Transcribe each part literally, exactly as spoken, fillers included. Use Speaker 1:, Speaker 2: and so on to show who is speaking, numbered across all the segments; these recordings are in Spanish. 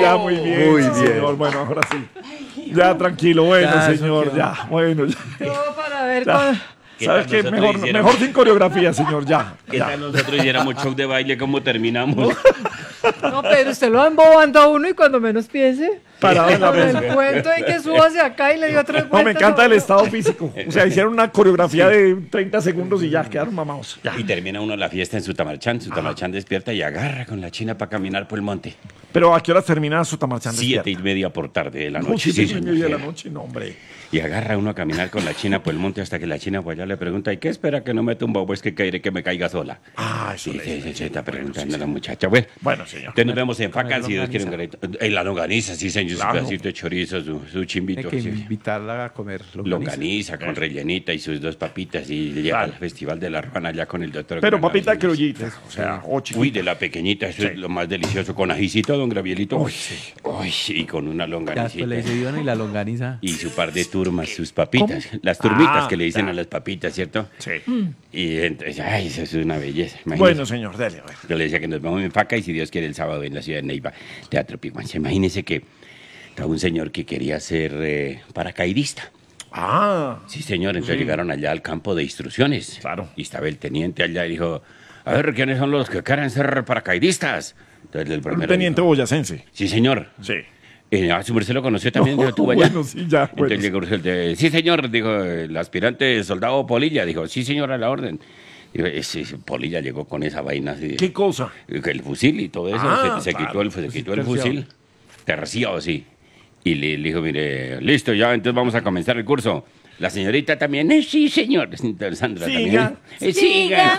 Speaker 1: Ya, muy bien,
Speaker 2: Muy
Speaker 1: sí,
Speaker 2: bien.
Speaker 1: señor. Bueno, ahora sí. Ya, tranquilo, bueno,
Speaker 2: Ya, eso
Speaker 1: señor,
Speaker 2: quedó.
Speaker 1: ya, bueno, ya.
Speaker 3: Todo para ver
Speaker 1: Ya.
Speaker 3: con...
Speaker 4: ¿Qué
Speaker 1: ¿Sabes
Speaker 4: tal
Speaker 1: qué?
Speaker 4: nosotros
Speaker 1: Mejor,
Speaker 4: hiciéramos?
Speaker 1: mejor sin coreografía, señor, ya.
Speaker 4: ¿Qué
Speaker 1: ya.
Speaker 4: tal nosotros hiciéramos show de baile? ¿Cómo terminamos?
Speaker 3: No, pero usted lo va embobando a uno y cuando menos piense...
Speaker 1: Parado en la
Speaker 3: Con
Speaker 1: mesa.
Speaker 3: el cuento y que suba hacia acá y le dio tres
Speaker 1: No,
Speaker 3: vueltas.
Speaker 1: me encanta el
Speaker 3: no.
Speaker 1: estado físico. O sea, hicieron una coreografía de treinta segundos y ya quedaron mamados. Ya.
Speaker 4: Y termina uno la fiesta en Sutamarchán. Sutamarchán despierta y agarra con la china para caminar por el monte.
Speaker 1: Pero ¿a qué hora termina su tamarchán
Speaker 4: Siete y media por tarde de la
Speaker 1: No,
Speaker 4: noche.
Speaker 1: siete
Speaker 4: sí,
Speaker 1: y media de la
Speaker 4: señor.
Speaker 1: noche, no, hombre.
Speaker 4: Y agarra uno a caminar con la china por el monte hasta que la china pues allá le pregunta, ¿y qué espera que no me tumba? Pues que caeré que me caiga sola.
Speaker 1: Ah, eso
Speaker 4: Sí,
Speaker 1: le
Speaker 4: sí,
Speaker 1: dice.
Speaker 4: sí, sí, está
Speaker 1: Bueno,
Speaker 4: preguntando
Speaker 1: sí,
Speaker 4: a la
Speaker 1: sí.
Speaker 4: muchacha. Bueno,
Speaker 1: Bueno, señor.
Speaker 4: entonces nos vemos en Facas
Speaker 2: comer
Speaker 4: si Dios quiere un
Speaker 2: longaniza.
Speaker 4: granito. En la longaniza, sí, señor, su
Speaker 1: Claro.
Speaker 4: pedacito de chorizo, su, su chimbito.
Speaker 2: Hay que
Speaker 4: sí.
Speaker 2: invitarla a comer longaniza.
Speaker 4: Longaniza con rellenita y sus dos papitas y llega
Speaker 1: Claro.
Speaker 4: al Festival de la Ruana allá con el doctor.
Speaker 1: Pero
Speaker 4: Granados.
Speaker 1: papita criollita. O sea, o chiquita.
Speaker 4: Uy, de la pequeñita, eso es lo más delicioso. Con ajicito, don Gravielito.
Speaker 1: Uy,
Speaker 4: Uy,
Speaker 1: sí.
Speaker 4: y con una
Speaker 2: Ya después le
Speaker 4: longanicita.
Speaker 2: dice, Iván, y la longaniza.
Speaker 4: Y su par de turmas, sus papitas. Las turmitas
Speaker 1: Ah,
Speaker 4: que le dicen
Speaker 1: claro.
Speaker 4: a las papitas, ¿cierto?
Speaker 1: Sí.
Speaker 4: Y entonces, ay, eso es una belleza. Imagínese.
Speaker 1: Bueno, señor, dele, a ver.
Speaker 4: Yo le decía que nos vamos en Faca y si Dios quiere el sábado en la ciudad de Neiva, Teatro Piguanza. Imagínese que estaba un señor que quería ser eh, paracaidista.
Speaker 1: Ah,
Speaker 4: Sí, señor. Entonces llegaron allá al campo de instrucciones.
Speaker 1: Claro.
Speaker 4: Y estaba el teniente allá y dijo, a ver, ¿quiénes son los que quieren ser paracaidistas? Entonces el
Speaker 1: un
Speaker 4: primero
Speaker 1: teniente
Speaker 4: dijo,
Speaker 1: boyacense.
Speaker 4: sí, señor.
Speaker 1: Sí.
Speaker 4: Eh, ah, su merced lo conoció también, dijo, tú allá.
Speaker 1: Bueno, sí, ya. Bueno,
Speaker 4: Entonces llegó el de, sí, señor, dijo el aspirante soldado Polilla. Dijo, sí, señor, a la orden. Dijo, ese, ese Polilla llegó con esa vaina así.
Speaker 1: ¿Qué cosa?
Speaker 4: El fusil y todo eso.
Speaker 1: Ah,
Speaker 4: se se
Speaker 1: claro.
Speaker 4: quitó el, se quitó el
Speaker 2: terciado.
Speaker 4: fusil. Terciado, sí. Y le, le dijo, mire, listo, ya, entonces vamos a comenzar el curso. La señorita también, eh, sí, señor. Entonces, Sandra
Speaker 1: Siga.
Speaker 4: también. eh, siga.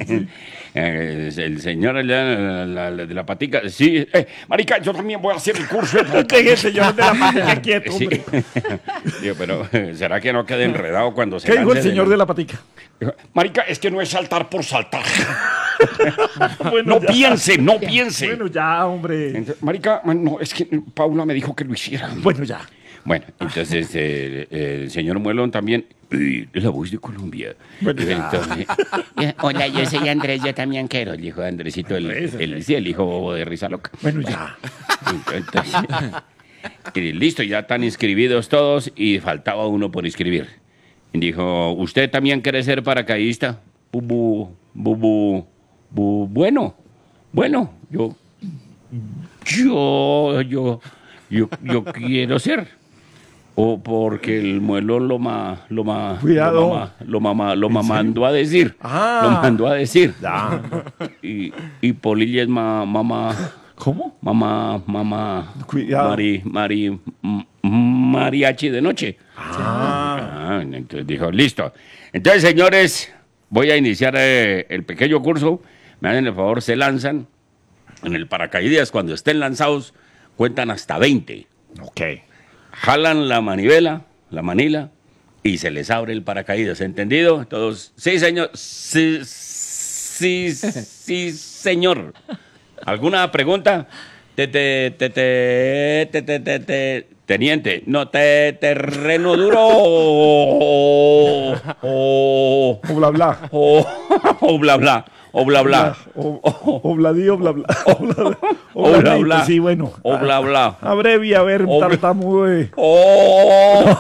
Speaker 4: Eh, el señor allá, la, la- la de la patica, sí. Eh, marica, yo también voy a hacer el curso.
Speaker 1: Deje, señor de la patica quieto,
Speaker 4: Sí.
Speaker 1: hombre.
Speaker 4: Digo, pero ¿será que no quede enredado cuando se
Speaker 1: ¿Qué dijo el
Speaker 4: lance
Speaker 1: señor de la patica?
Speaker 4: Dijo, marica, es que no es saltar por saltar.
Speaker 1: Bueno,
Speaker 4: No
Speaker 1: ya.
Speaker 4: piense, no piense.
Speaker 1: Bueno, ya, hombre.
Speaker 4: Entonces, marica, no, es que Paula me dijo que lo hiciera.
Speaker 1: Bueno, ya.
Speaker 4: Bueno, entonces eh, eh, el señor Muelón también, eh, la voz de Colombia.
Speaker 1: Bueno, ya.
Speaker 4: Entonces, eh, hola, yo soy Andrés, yo también quiero. El hijo de Andresito, el,
Speaker 1: Andrés,
Speaker 4: el, sí, el hijo bobo de Risa Loca.
Speaker 1: Bueno, ya.
Speaker 4: Entonces, y listo, ya están inscribidos todos y faltaba uno por inscribir. Y dijo, ¿usted también quiere ser paracaidista? Bubu, bubu, bu, bueno, bueno, yo, yo, yo, yo, yo quiero ser. O porque el muelón lo ma, lo ma,
Speaker 1: Cuidado.
Speaker 4: lo mama, lo mama, lo ma mandó a decir.
Speaker 1: Ah.
Speaker 4: Lo mandó a decir.
Speaker 1: Ya.
Speaker 4: Y, y Polilla es ma, mamá.
Speaker 1: ¿Cómo?
Speaker 4: Mamá, mamá,
Speaker 1: Cuidado.
Speaker 4: Mari, Mari, m- mariachi de noche.
Speaker 1: Ah.
Speaker 4: Ah, entonces dijo, listo. Entonces, señores, voy a iniciar eh, el pequeño curso. Me hacen el favor, se lanzan. En el paracaídas, cuando estén lanzados, cuentan hasta veinte.
Speaker 1: Ok.
Speaker 4: Jalan la manivela, la manila, y se les abre el paracaídas. ¿Entendido? Todos, sí, señor. Sí, sí, sí, señor. ¿Alguna pregunta? Te, te, te, te, te, te, te, te- teniente, no, te, terreno duro o, o,
Speaker 1: O bla bla.
Speaker 4: o, o bla bla, o bla bla,
Speaker 1: O, o bladí, o bla bla. O bla
Speaker 4: o bla
Speaker 1: bladito,
Speaker 4: bla,
Speaker 1: Sí, bueno.
Speaker 4: o bla bla,
Speaker 1: Abrevia, a ver,
Speaker 4: O bla-
Speaker 1: tartamudo de...
Speaker 4: o,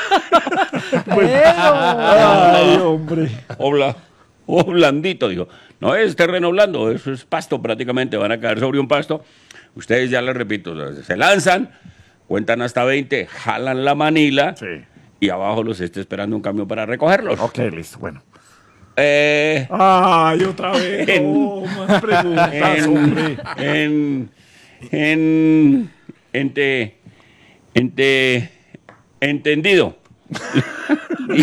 Speaker 1: Ay, hombre.
Speaker 4: o bla, o blandito, digo. No es terreno blando, eso es pasto prácticamente, van a caer sobre un pasto. Ustedes ya les repito, se lanzan, cuentan hasta veinte, jalan la manila
Speaker 1: Sí.
Speaker 4: y abajo los está esperando un camión para recogerlos.
Speaker 1: Ok, listo, bueno.
Speaker 4: Eh,
Speaker 1: Ay, otra vez.
Speaker 4: En-
Speaker 1: No, más preguntas,
Speaker 4: en,
Speaker 1: hombre.
Speaker 4: en, en, ente, ente, entendido. Y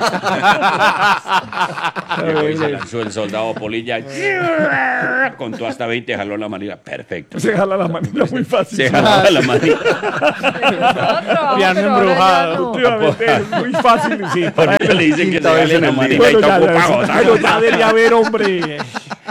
Speaker 4: se lanzó el soldado Polilla, contó hasta veinte, jaló la manila, perfecto.
Speaker 1: Se jala la manita muy fácil.
Speaker 4: Se jaló la manila.
Speaker 3: Piano embrujado.
Speaker 1: Últimamente es muy fácil, sí.
Speaker 4: Por eso le dicen que se jale la manila y
Speaker 1: Bueno,
Speaker 4: está
Speaker 1: ya, ya,
Speaker 4: ocupado,
Speaker 1: ya,
Speaker 4: ¿sabes?
Speaker 1: bueno, ya debe haber, hombre.
Speaker 4: Y,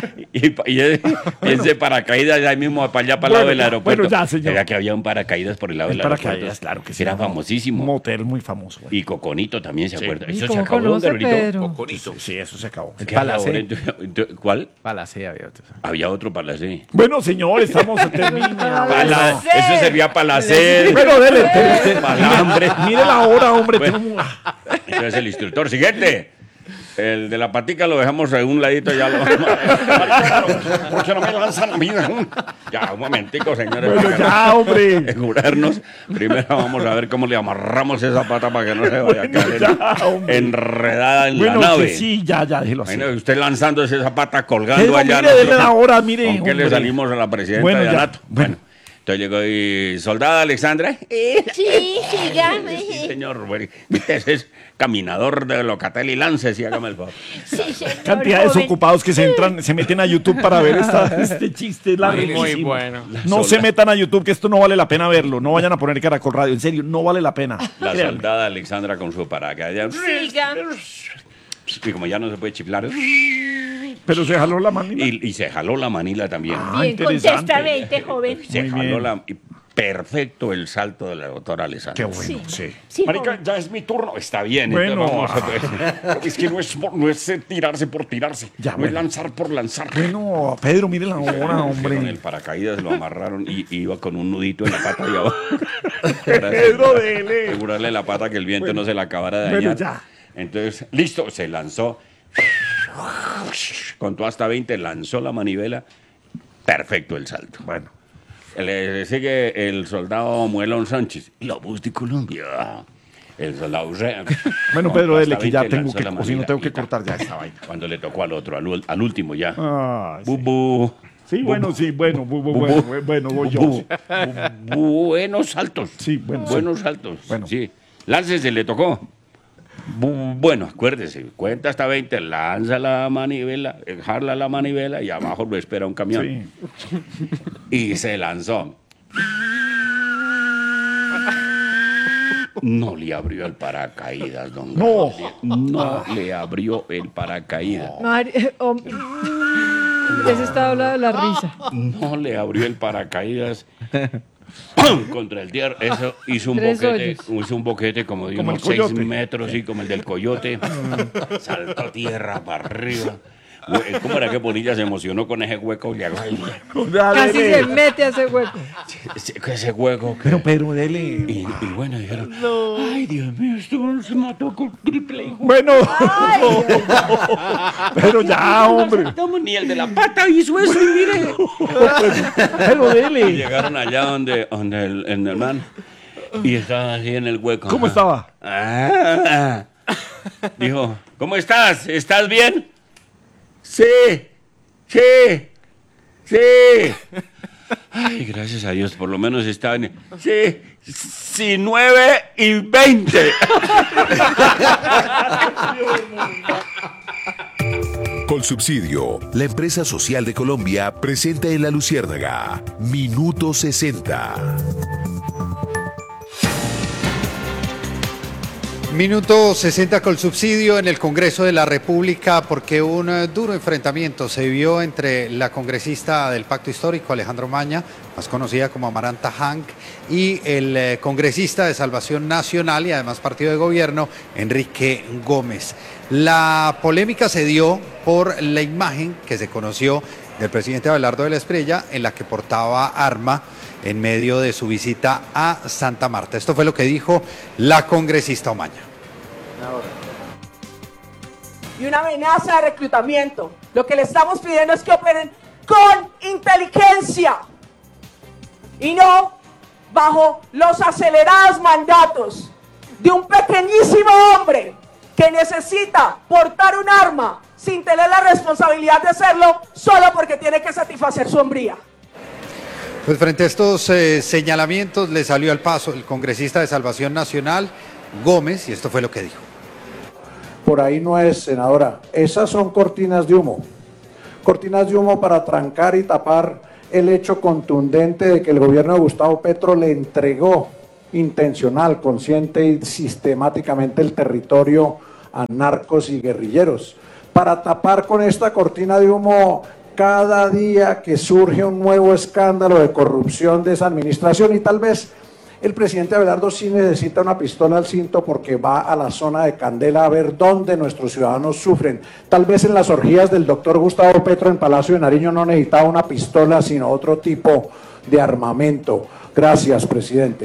Speaker 4: y, y, y piense paracaídas ahí mismo para allá, para el
Speaker 1: Bueno,
Speaker 4: lado del
Speaker 1: ya,
Speaker 4: aeropuerto.
Speaker 1: bueno, ya, señor.
Speaker 4: ¿Sabía que había un paracaídas por el lado
Speaker 1: El
Speaker 4: del aeropuerto?
Speaker 1: paracaídas, claro que sí.
Speaker 4: Era
Speaker 1: no,
Speaker 4: famosísimo.
Speaker 1: Un motel muy famoso. güey.
Speaker 4: Y Coconito también se acuerda.
Speaker 3: ¿Y
Speaker 4: Eso se
Speaker 3: cómo
Speaker 4: acabó,
Speaker 3: conoce,
Speaker 4: Gabrielito.
Speaker 3: Pedro?
Speaker 4: Coconito.
Speaker 1: Sí, sí, eso se acabó.
Speaker 4: ¿Qué había
Speaker 2: Palacé.
Speaker 4: ahora? Entonces, entonces, ¿cuál?
Speaker 2: Palacé había otro.
Speaker 4: Había otro palacé.
Speaker 1: Bueno, señor, estamos terminando.
Speaker 4: Pala- eso servía para la sed,
Speaker 1: Bueno, dele, dele.
Speaker 4: para el hambre.
Speaker 1: Mire la hora, hombre.
Speaker 4: Bueno.
Speaker 1: tenemos-
Speaker 4: Entonces el instructor siguiente. El de la patica lo dejamos a un ladito, ya lo. ¿Por qué no me lanzan a mí? Ya, un momentico, señores.
Speaker 1: Bueno, ya, hombre.
Speaker 4: Asegurarnos. Primero vamos a ver cómo le amarramos esa pata para que no se vaya a caer
Speaker 1: ya, hombre.
Speaker 4: enredada en
Speaker 1: Bueno,
Speaker 4: la nave.
Speaker 1: que sí, ya, ya, déjelo así.
Speaker 4: Bueno, usted lanzándose esa pata colgando
Speaker 1: Pedro,
Speaker 4: allá.
Speaker 1: mire, dele
Speaker 4: nosotros,
Speaker 1: la hora, mire,
Speaker 4: ¿Con qué le
Speaker 1: hombre.
Speaker 4: salimos a la presidenta
Speaker 1: Bueno,
Speaker 4: de
Speaker 1: ya,
Speaker 4: Anato?
Speaker 1: bueno.
Speaker 4: Bueno. Entonces llegó y soldada Alexandra.
Speaker 5: Sí, sígame.
Speaker 4: Sí, señor. Bueno, ese es caminador de Locatel y Lances, y hágame el favor.
Speaker 5: Sí, señor.
Speaker 1: Cantidad de
Speaker 5: joven.
Speaker 1: desocupados que se entran, se meten a YouTube para ver esta, este chiste larguísimo.
Speaker 2: Muy bueno.
Speaker 1: No se metan a YouTube, que esto no vale la pena verlo. No vayan a poner Caracol Radio. En serio, no vale la pena.
Speaker 4: La
Speaker 1: Créanme.
Speaker 4: soldada Alexandra con su paracaídas.
Speaker 5: Siga.
Speaker 4: Y como ya no se puede chiflar.
Speaker 1: Pero se jaló la manila.
Speaker 4: Y, y se jaló la manila también.
Speaker 1: Ah,
Speaker 5: Bien,
Speaker 1: interesante.
Speaker 5: contestamente, joven.
Speaker 4: Se
Speaker 1: Muy
Speaker 4: jaló
Speaker 1: bien.
Speaker 4: la. y perfecto el salto de la doctora Alexandra.
Speaker 1: Qué bueno, sí.
Speaker 5: Sí,
Speaker 4: Marica,
Speaker 5: joven.
Speaker 4: ya es mi turno. Está bien.
Speaker 1: Bueno.
Speaker 4: entonces vamos a- es que no es, por- no es tirarse por tirarse.
Speaker 1: Ya,
Speaker 4: no
Speaker 1: bueno.
Speaker 4: es lanzar por lanzar.
Speaker 1: Bueno, Pedro, mire la hora,
Speaker 4: Con el
Speaker 1: hombre.
Speaker 4: paracaídas lo amarraron y, y iba con un nudito en la pata y abajo.
Speaker 1: Pedro, dele.
Speaker 4: Asegurarle la pata que el viento
Speaker 1: Bueno.
Speaker 4: no se la acabara de
Speaker 1: Bueno,
Speaker 4: dañar.
Speaker 1: ya.
Speaker 4: Entonces, listo, se lanzó. Contó hasta veinte, lanzó la manivela. Perfecto el salto.
Speaker 1: Bueno.
Speaker 4: Le sigue el soldado Muelón Sánchez, la voz de Colombia. El soldado Urrea.
Speaker 1: Bueno,
Speaker 4: Contó
Speaker 1: Pedro,
Speaker 4: hasta
Speaker 1: dele, que ya
Speaker 4: veinte,
Speaker 1: tengo
Speaker 4: lanzó
Speaker 1: que,
Speaker 4: la
Speaker 1: o si no
Speaker 4: manivela
Speaker 1: tengo que
Speaker 4: y ta.
Speaker 1: cortar ya esta vaina.
Speaker 4: Cuando le tocó al otro, al, ul- al último ya.
Speaker 1: Ah, sí.
Speaker 4: Bu, bu.
Speaker 1: Sí, bueno, sí, bueno, bu- bu-
Speaker 4: Bu-
Speaker 1: bueno,
Speaker 4: bu-
Speaker 1: bueno, voy yo.
Speaker 4: bu- bu- buenos saltos.
Speaker 1: Sí, bueno, sí.
Speaker 4: Buenos saltos.
Speaker 1: Bueno.
Speaker 4: Sí. Láncese, le tocó. Bu- Bueno, acuérdese, cuenta hasta veinte, lanza la manivela, eh, jala la manivela y abajo lo espera un camión.
Speaker 1: Sí.
Speaker 4: Y se lanzó. No le abrió el paracaídas, don
Speaker 1: No.
Speaker 4: Gabriel. No le abrió el paracaídas.
Speaker 3: Mari- oh, ya se está hablando de la risa.
Speaker 4: No le abrió el paracaídas. ¡Pum! Contra el tierra. Eso hizo un
Speaker 3: Tres
Speaker 4: boquete,
Speaker 3: hoyos.
Speaker 4: hizo un boquete como de
Speaker 1: Como
Speaker 4: unos
Speaker 1: el
Speaker 4: seis
Speaker 1: coyote.
Speaker 4: metros, sí, como el del coyote. Saltó tierra para arriba. Hue- ¿Cómo era que Bonilla se emocionó con ese hueco? Le hago, ay,
Speaker 1: Dale,
Speaker 3: Casi
Speaker 1: dele.
Speaker 3: se mete a ese hueco.
Speaker 4: ese, ese hueco. que-
Speaker 1: Pero, Pedro, dele.
Speaker 4: Y, y bueno, dijeron, ay, Dios mío, esto se mató con triple hijo.
Speaker 1: Bueno. Pero ya, hombre.
Speaker 4: No, ni el de la pata hizo eso, y mire.
Speaker 1: Pero
Speaker 4: Y
Speaker 1: dele.
Speaker 4: llegaron allá donde, donde el, el hermano y estaba así en el hueco.
Speaker 1: ¿Cómo estaba?
Speaker 4: Ah, dijo, ¿cómo estás? ¿Estás bien? Sí, sí, sí. Ay, gracias a Dios, por lo menos está en... Sí, sí, nueve y veinte.
Speaker 6: Colsubsidio, la empresa social de Colombia, presenta en La Luciérnaga, Minuto sesenta.
Speaker 7: Minuto sesenta con subsidio en el Congreso de la República porque un eh, duro enfrentamiento se vio entre la congresista del Pacto Histórico, Alejandro Maña, más conocida como Amaranta Hank, y el eh, congresista de Salvación Nacional y además partido de gobierno, Enrique Gómez. La polémica se dio por la imagen que se conoció del presidente Abelardo de la Espriella en la que portaba arma en medio de su visita a Santa Marta. Esto fue lo que dijo la congresista Omaña.
Speaker 8: Y una amenaza de reclutamiento. Lo que le estamos pidiendo es que operen con inteligencia y no bajo los acelerados mandatos de un pequeñísimo hombre que necesita portar un arma sin tener la responsabilidad de hacerlo solo porque tiene que satisfacer su hombría.
Speaker 7: Pues frente a estos eh, señalamientos le salió al paso el congresista de Salvación Nacional, Gómez, y esto fue lo que dijo.
Speaker 9: Por ahí no es, senadora. Esas son cortinas de humo. Cortinas de humo para trancar y tapar el hecho contundente de que el gobierno de Gustavo Petro le entregó intencional, consciente y sistemáticamente el territorio a narcos y guerrilleros. Para tapar con esta cortina de humo cada día que surge un nuevo escándalo de corrupción de esa administración, y tal vez el presidente Abelardo sí necesita una pistola al cinto porque va a la zona de Candela a ver dónde nuestros ciudadanos sufren. Tal vez en las orgías del doctor Gustavo Petro en Palacio de Nariño no necesitaba una pistola, sino otro tipo de armamento. Gracias, presidente.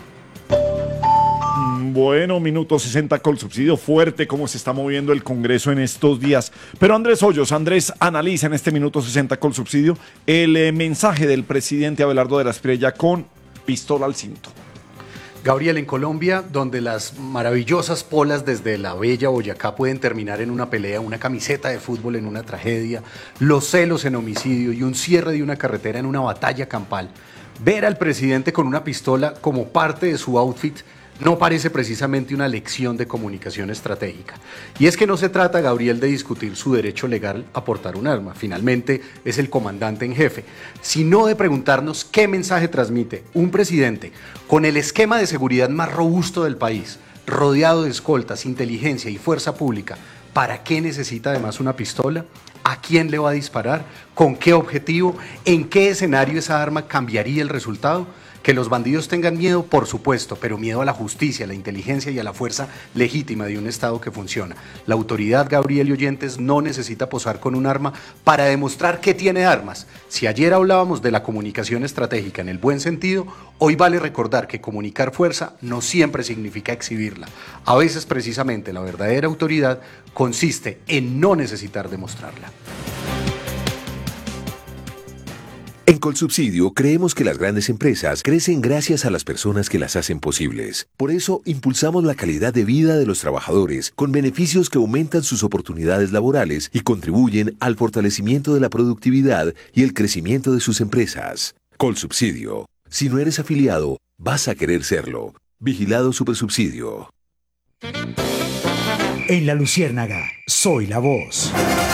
Speaker 1: Bueno, minuto sesenta con subsidio fuerte, cómo se está moviendo el Congreso en estos días. Pero Andrés Hoyos, Andrés analiza en este minuto sesenta con subsidio el eh, mensaje del presidente Abelardo de la Espriella con pistola al cinto.
Speaker 10: Gabriel, en Colombia, donde las maravillosas polas desde la bella Boyacá pueden terminar en una pelea, una camiseta de fútbol en una tragedia, los celos en homicidio y un cierre de una carretera en una batalla campal, ver al presidente con una pistola como parte de su outfit no parece precisamente una lección de comunicación estratégica. Y es que no se trata, Gabriel, de discutir su derecho legal a portar un arma. Finalmente es el comandante en jefe, sino de preguntarnos qué mensaje transmite un presidente con el esquema de seguridad más robusto del país, rodeado de escoltas, inteligencia y fuerza pública. ¿Para qué necesita además una pistola? ¿A quién le va a disparar? ¿Con qué objetivo? ¿En qué escenario esa arma cambiaría el resultado? Que los bandidos tengan miedo, por supuesto, pero miedo a la justicia, a la inteligencia y a la fuerza legítima de un Estado que funciona. La autoridad, Gabriel y oyentes, no necesita posar con un arma para demostrar que tiene armas. Si ayer hablábamos de la comunicación estratégica en el buen sentido, hoy vale recordar que comunicar fuerza no siempre significa exhibirla. A veces, precisamente, la verdadera autoridad consiste en no necesitar demostrarla.
Speaker 6: En Colsubsidio creemos que las grandes empresas crecen gracias a las personas que las hacen posibles. Por eso impulsamos la calidad de vida de los trabajadores con beneficios que aumentan sus oportunidades laborales y contribuyen al fortalecimiento de la productividad y el crecimiento de sus empresas. Colsubsidio. Si no eres afiliado, vas a querer serlo. Vigilado Supersubsidio.
Speaker 11: En La Luciérnaga, soy la voz.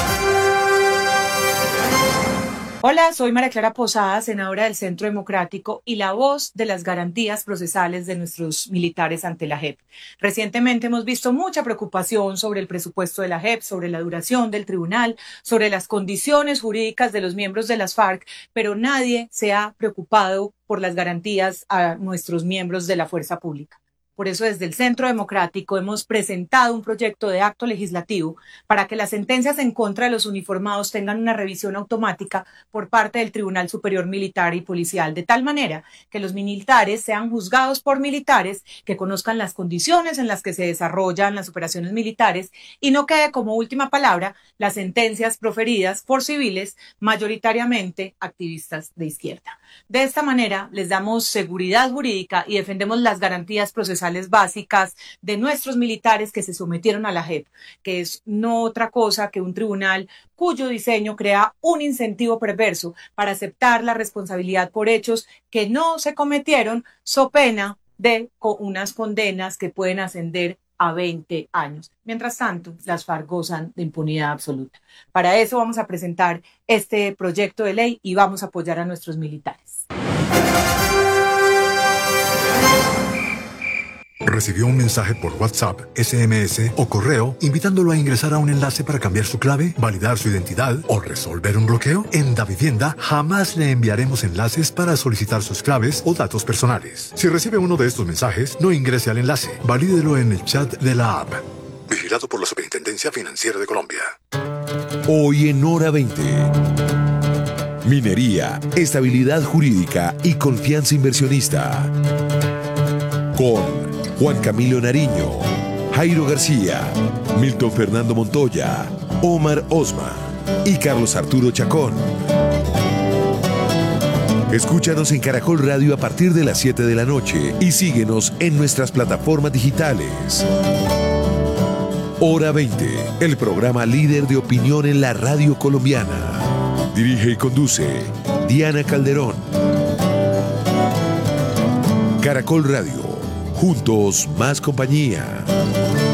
Speaker 12: Hola, soy María Clara Posada, senadora del Centro Democrático y la voz de las garantías procesales de nuestros militares ante la J E P. Recientemente hemos visto mucha preocupación sobre el presupuesto de la J E P, sobre la duración del tribunal, sobre las condiciones jurídicas de los miembros de las FARC, pero nadie se ha preocupado por las garantías a nuestros miembros de la fuerza pública. Por eso, desde el Centro Democrático hemos presentado un proyecto de acto legislativo para que las sentencias en contra de los uniformados tengan una revisión automática por parte del Tribunal Superior Militar y Policial, de tal manera que los militares sean juzgados por militares que conozcan las condiciones en las que se desarrollan las operaciones militares y no quede como última palabra las sentencias proferidas por civiles, mayoritariamente activistas de izquierda. De esta manera, les damos seguridad jurídica y defendemos las garantías procesales básicas de nuestros militares que se sometieron a la J E P, que es no otra cosa que un tribunal cuyo diseño crea un incentivo perverso para aceptar la responsabilidad por hechos que no se cometieron, so pena de unas condenas que pueden ascender a veinte años. Mientras tanto, las FARC gozan de impunidad absoluta. Para eso vamos a presentar este proyecto de ley y vamos a apoyar a nuestros militares.
Speaker 13: Recibió un mensaje por WhatsApp, S M S o correo invitándolo a ingresar a un enlace para cambiar su clave, validar su identidad o resolver un bloqueo. En Davivienda jamás le enviaremos enlaces para solicitar sus claves o datos personales. Si recibe uno de estos mensajes, no ingrese al enlace. Valídelo en el chat de la app. Vigilado por la Superintendencia Financiera de Colombia.
Speaker 6: Hoy en Hora veinte. Minería, estabilidad jurídica y confianza inversionista. Con Juan Camilo Nariño, Jairo García, Milton Fernando Montoya, Omar Osma y Carlos Arturo Chacón. Escúchanos en Caracol Radio a partir de las siete de la noche y síguenos en nuestras plataformas digitales. Hora veinte, el programa líder de opinión en la radio colombiana. Dirige y conduce Diana Calderón. Caracol Radio. Juntos, más compañía.